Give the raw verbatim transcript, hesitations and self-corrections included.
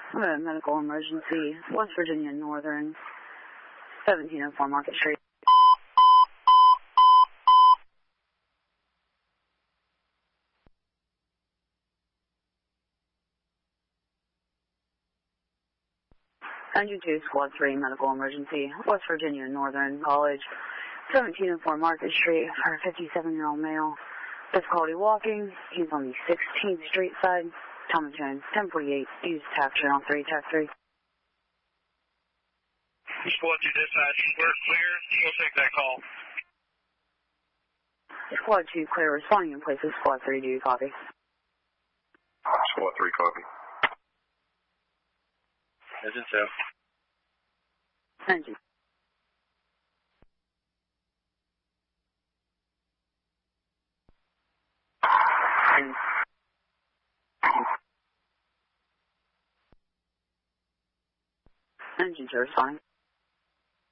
Uh, medical emergency, West Virginia Northern, seventeen oh four Market Street. Engine two, Squad three, medical emergency, West Virginia Northern College, seventeen oh four Market Street, for a fifty-seven-year-old male. Difficulty walking, he's on the sixteenth Street side. Thomas Jones, ten forty-eight, use tap channel three, tap three. Squad two dispatch, we're clear, we'll take that call. Squad two clear, responding in place of Squad three, do you copy? Squad three, copy. Engine two. Engine. Engine two, responding.